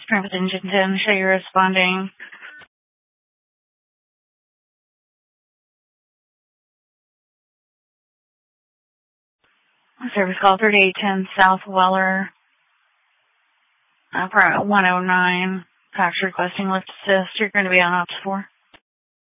Springfield Engine 10, show you responding. Service call 3810 South Weller, Private 109. Cox requesting lift assist. You're going to be on ops 4.